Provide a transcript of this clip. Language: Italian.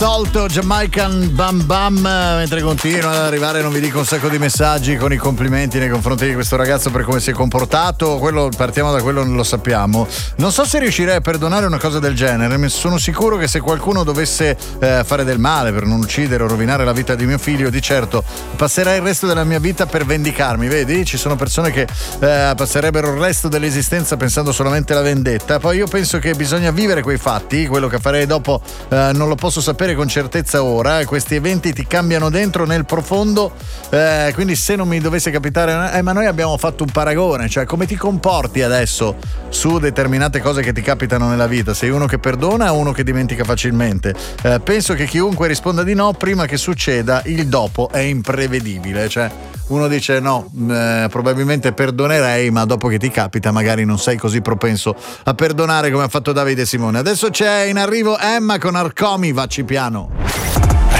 Tolto Jamaican Bam Bam, mentre continuano ad arrivare, non vi dico, un sacco di messaggi con i complimenti nei confronti di questo ragazzo per come si è comportato. Partiamo da quello, non lo sappiamo. Non so se riuscirei a perdonare una cosa del genere, ma sono sicuro che se qualcuno dovesse fare del male per non uccidere o rovinare la vita di mio figlio, di certo passerei il resto della mia vita per vendicarmi. Vedi, ci sono persone che passerebbero il resto dell'esistenza pensando solamente alla vendetta. Poi io penso che bisogna vivere quei fatti, quello che farei dopo non lo posso sapere con certezza ora. Questi eventi ti cambiano dentro nel profondo, quindi se non mi dovesse capitare, ma noi abbiamo fatto un paragone, cioè come ti comporti adesso su determinate cose che ti capitano nella vita? Sei uno che perdona o uno che dimentica facilmente? Penso che chiunque risponda di no, prima che succeda, il dopo è imprevedibile, cioè uno dice no, probabilmente perdonerei, ma dopo che ti capita magari non sei così propenso a perdonare come ha fatto Davide Simone. Adesso c'è in arrivo Emma con Arcomi, vacci piano.